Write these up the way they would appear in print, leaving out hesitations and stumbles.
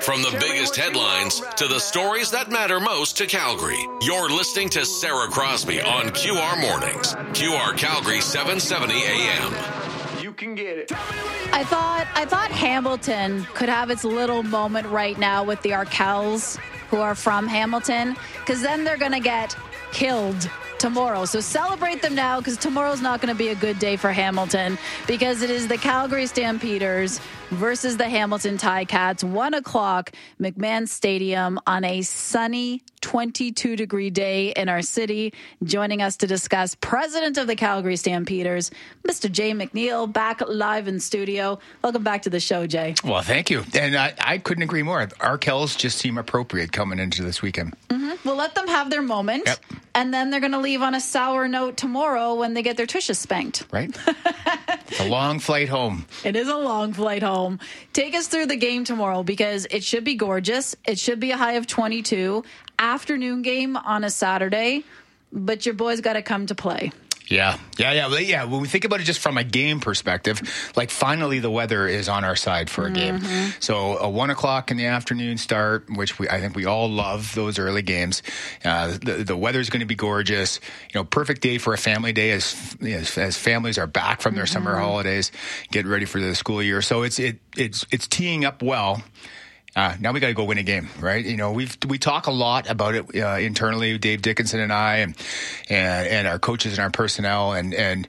From the biggest headlines to the stories that matter most to Calgary, you're listening to Sarah Crosby on QR Mornings. QR Calgary 770 AM. You can get it. I thought Hamilton could have its little moment right now with the Arkells who are from Hamilton, because then they're going to get killed tomorrow. So celebrate them now, because tomorrow's not going to be a good day for Hamilton, because it is the Calgary Stampeders versus the Hamilton Ticats, 1 o'clock, McMahon Stadium on a sunny 22-degree day in our city. Joining us to discuss, President of the Calgary Stampeders, Mr. Jay McNeil, back live in studio. Welcome back to the show, Jay. Well, thank you. And I couldn't agree more. Arkells just seem appropriate coming into this weekend. Mm-hmm. We'll let them have their moment. Yep. And then they're going to leave on a sour note tomorrow when they get their tushes spanked. Right? It's a long flight home. It is a long flight home. Take us through the game tomorrow, because it should be gorgeous. It should be a high of 22. Afternoon game on a Saturday, but your boys got to come to play. Yeah. When we think about it just from a game perspective, like finally the weather is on our side for a game. So a 1 o'clock in the afternoon start, which I think we all love those early games. The weather's going to be gorgeous. Perfect day for a family day as families are back from their summer holidays, get ready for the school year. So it's teeing up well. Now we got to go win a game, right? We talk a lot about it internally, Dave Dickinson and I, and our coaches and our personnel, and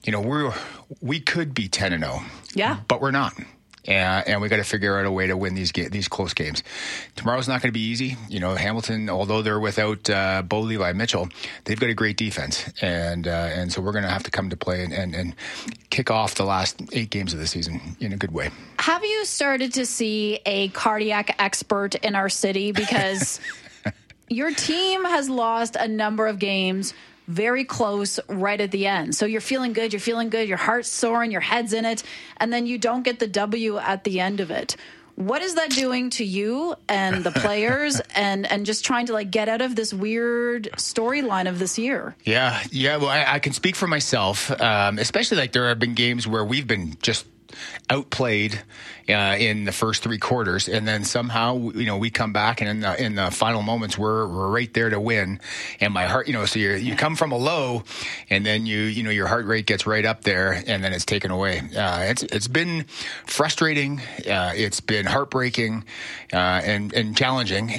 we could be 10-0, but we're not. And we got to figure out a way to win these close games. Tomorrow's not going to be easy. Hamilton, although they're without Bo Levi Mitchell, they've got a great defense, and so we're going to have to come to play and kick off the last 8 games of the season in a good way. Have you started to see a cardiac expert in our city? Because your team has lost a number of games very close right at the end. So you're feeling good, your heart's soaring, your head's in it, and then you don't get the W at the end of it. What is that doing to you and the players and just trying to get out of this weird storyline of this year? Yeah. Well, I can speak for myself, especially there have been games where we've been just outplayed in the first 3 quarters, and then somehow we come back, and in the final moments we're right there to win. And my heart, so you come from a low, and then your heart rate gets right up there, and then it's taken away. It's been frustrating. It's been heartbreaking and challenging.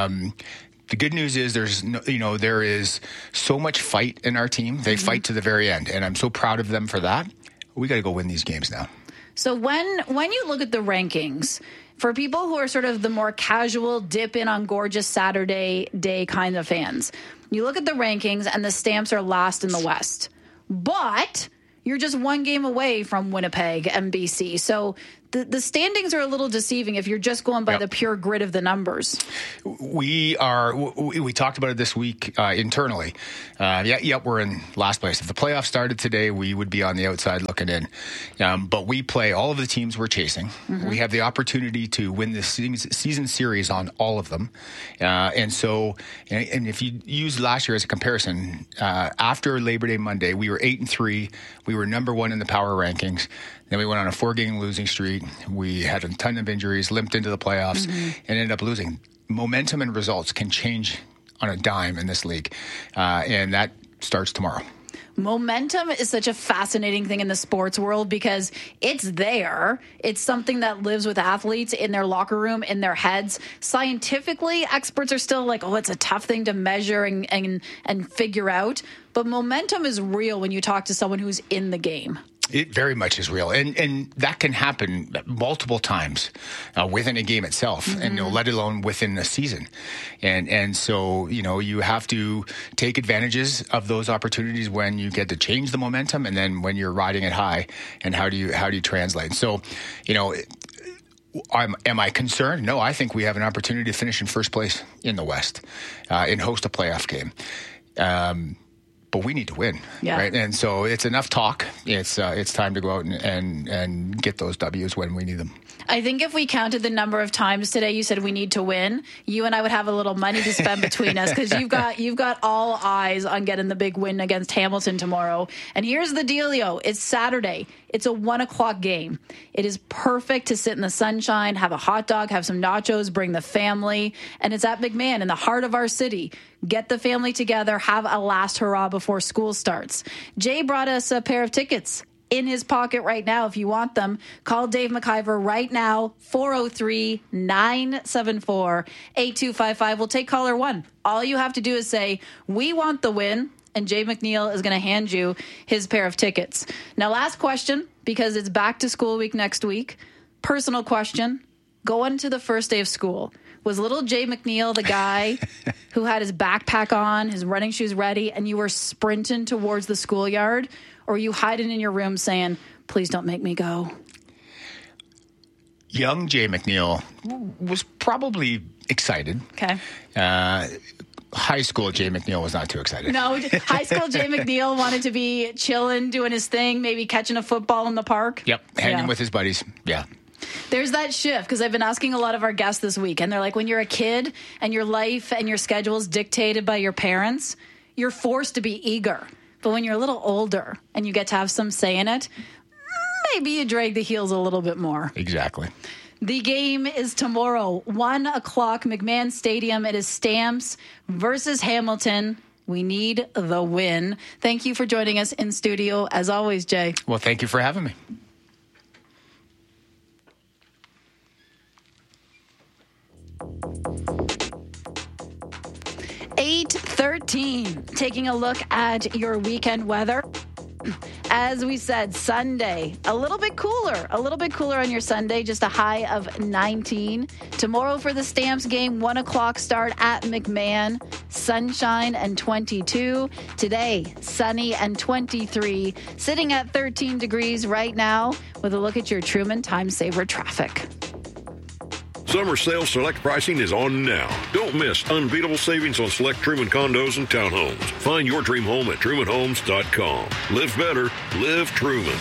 The good news is there is so much fight in our team. They fight to the very end, and I'm so proud of them for that. We got to go win these games now. So when you look at the rankings, for people who are sort of the more casual dip in on gorgeous Saturday day kind of fans, you look at the rankings and the Stamps are last in the West. But you're just 1 game away from Winnipeg and BC. So the standings are a little deceiving if you're just going by the pure grid of the numbers. We talked about it this week internally. We're in last place. If the playoffs started today, we would be on the outside looking in. But we play all of the teams we're chasing. We have the opportunity to win the season series on all of them. And if you use last year as a comparison, after Labor Day Monday, we were 8-3. We were number 1 in the power rankings. Then we went on a 4-game losing streak. We had a ton of injuries, limped into the playoffs, and ended up losing. Momentum and results can change on a dime in this league, and that starts tomorrow. Momentum is such a fascinating thing in the sports world because it's there. It's something that lives with athletes in their locker room, in their heads. Scientifically, experts are still it's a tough thing to measure and figure out. But momentum is real when you talk to someone who's in the game. It very much is real. And that can happen multiple times within a game itself, and let alone within a season. And so, you have to take advantages of those opportunities when you get to change the momentum, and then when you're riding it high, and how do you translate? So, am I concerned? No, I think we have an opportunity to finish in first place in the West and host a playoff game. But we need to win, right? And so it's enough talk. It's time to go out and get those W's when we need them. I think if we counted the number of times today you said we need to win, you and I would have a little money to spend between us, because you've got all eyes on getting the big win against Hamilton tomorrow. And here's the dealio. It's Saturday. It's a 1:00 game. It is perfect to sit in the sunshine, have a hot dog, have some nachos, bring the family. And it's at McMahon in the heart of our city. Get the family together, have a last hurrah before school starts. Jay brought us a pair of tickets in his pocket right now. If you want them, call Dave McIver right now, 403-974-8255. We'll take caller one. All you have to do is say, we want the win, and Jay McNeil is going to hand you his pair of tickets. Now, last question, because it's back to school week next week. Personal question. Going to the first day of school, was little Jay McNeil the guy who had his backpack on, his running shoes ready, and you were sprinting towards the schoolyard? Or are you hiding in your room saying, please don't make me go? Young Jay McNeil was probably excited. Okay. High school Jay McNeil was not too excited. No, high school Jay McNeil wanted to be chilling, doing his thing, maybe catching a football in the park. Yep, hanging with his buddies. Yeah. There's that shift, because I've been asking a lot of our guests this week, and they're like, when you're a kid and your life and your schedule is dictated by your parents, you're forced to be eager. But when you're a little older and you get to have some say in it, maybe you drag the heels a little bit more. Exactly. The game is tomorrow, 1:00, McMahon Stadium. It is Stamps versus Hamilton. We need the win. Thank you for joining us in studio, as always, Jay. Well, thank you for having me. .13, taking a look at your weekend weather. As we said, Sunday, a little bit cooler on your Sunday, just a high of 19. Tomorrow for the Stamps game, 1:00 start at McMahon, sunshine and 22. Today, sunny and 23, sitting at 13 degrees right now with a look at your Truman Time Saver traffic. Summer sale select pricing is on now. Don't miss unbeatable savings on select Truman condos and townhomes. Find your dream home at TrumanHomes.com. Live better. Live Truman.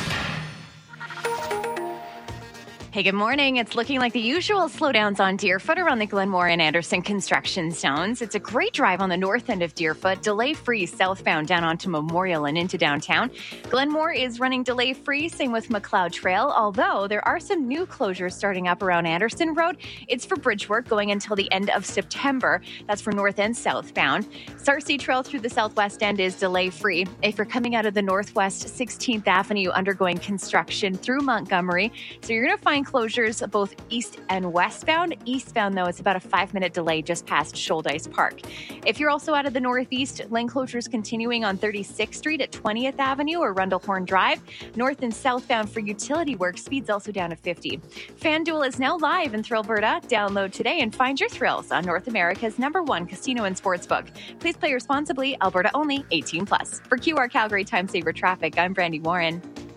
Hey, good morning. It's looking like the usual slowdowns on Deerfoot around the Glenmore and Anderson construction zones. It's a great drive on the north end of Deerfoot, delay-free southbound down onto Memorial and into downtown. Glenmore is running delay-free, same with McLeod Trail, although there are some new closures starting up around Anderson Road. It's for bridge work going until the end of September. That's for north and southbound. Sarcee Trail through the southwest end is delay-free. If you're coming out of the northwest 16th Avenue, undergoing construction through Montgomery, so you're going to find closures both east and westbound. Eastbound, though, it's about a 5-minute delay just past Shoaldice Park. If you're also out of the northeast, lane closures continuing on 36th Street at 20th Avenue or Rundlehorn Drive. North and southbound for utility work, speeds also down to 50. FanDuel is now live in Thrillberta. Download today and find your thrills on North America's #1 casino and sportsbook. Please play responsibly. Alberta only. 18+. For QR Calgary Time Saver Traffic, I'm Brandy Warren.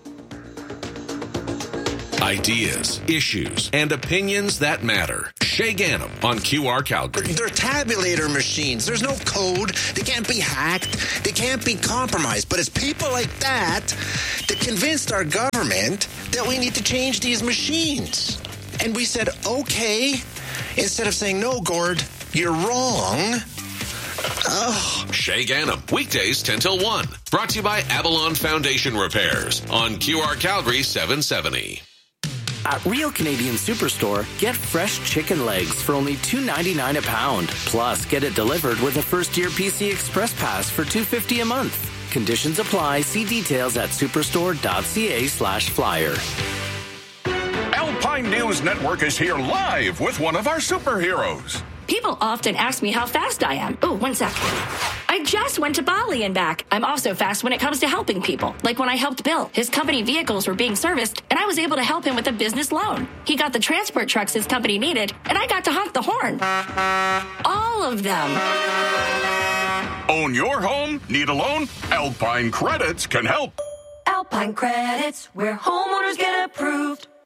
Ideas, issues, and opinions that matter. Shay Ganem on QR Calgary. They're tabulator machines. There's no code. They can't be hacked. They can't be compromised. But it's people like that that convinced our government that we need to change these machines. And we said, okay, instead of saying, no, Gord, you're wrong. Oh. Shay Ganem, weekdays 10 till 1. Brought to you by Avalon Foundation Repairs on QR Calgary 770. At Real Canadian Superstore, get fresh chicken legs for only $2.99 a pound. Plus, get it delivered with a first-year PC Express Pass for $2.50 a month. Conditions apply. See details at superstore.ca/flyer. Alpine News Network is here live with one of our superheroes. People often ask me how fast I am. Oh, 1 sec. I just went to Bali and back. I'm also fast when it comes to helping people. Like when I helped Bill. His company vehicles were being serviced, and I was able to help him with a business loan. He got the transport trucks his company needed, and I got to honk the horn. All of them. Own your home? Need a loan? Alpine Credits can help. Alpine Credits, where homeowners get approved.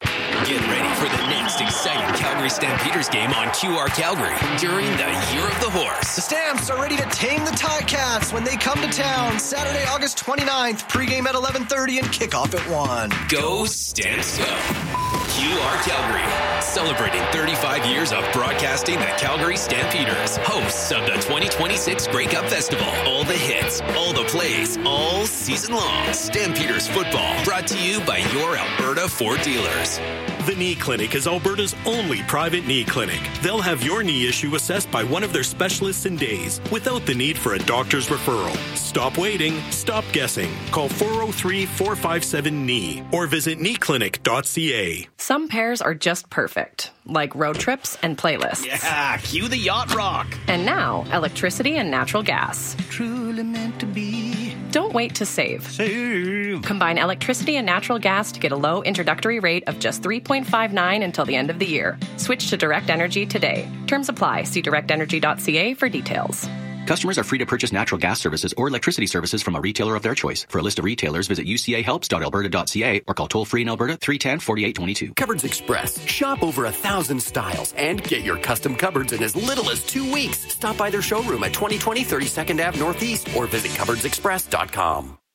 Get ready for the next exciting Calgary Stampeders game on QR Calgary during the Year of the Horse. The Stamps are ready to tame the Ticats when they come to town. Saturday, August 29th, pregame at 11:30 and kickoff at 1. Go Stamps Go! QR Calgary, celebrating 35 years of broadcasting the Calgary Stampeders, hosts of the 2026 Grey Cup Festival. All the hits, all the plays, all season long. Stampeders football, brought to you by your Alberta Ford dealers. The Knee Clinic is Alberta's only private knee clinic. They'll have your knee issue assessed by one of their specialists in days, without the need for a doctor's referral. Stop waiting, stop guessing. Call 403-457-KNEE or visit kneeclinic.ca. Some pairs are just perfect, like road trips and playlists. Yeah, cue the yacht rock. And now, electricity and natural gas. Truly meant to be. Don't wait to save. Combine electricity and natural gas to get a low introductory rate of just $3.59 until the end of the year. Switch to Direct Energy today. Terms apply. See directenergy.ca for details. Customers are free to purchase natural gas services or electricity services from a retailer of their choice. For a list of retailers, visit ucahelps.alberta.ca or call toll-free in Alberta 310-4822. Cupboards Express. Shop over 1,000 styles and get your custom cupboards in as little as 2 weeks. Stop by their showroom at 2020 32nd Ave Northeast or visit cupboardsexpress.com.